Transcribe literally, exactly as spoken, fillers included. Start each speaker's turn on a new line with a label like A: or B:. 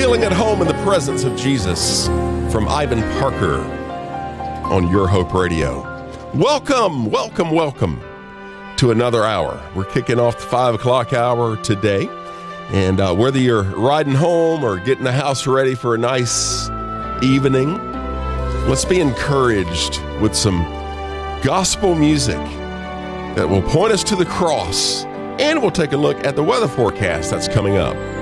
A: Feeling at home in the presence of Jesus from Ivan Parker on Your Hope Radio. Welcome, welcome, welcome to another hour. We're kicking off the five o'clock hour today. And uh, whether you're riding home or getting the house ready for a nice evening, let's be encouraged with some gospel music that will point us to the cross. And we'll take a look at the weather forecast that's coming up.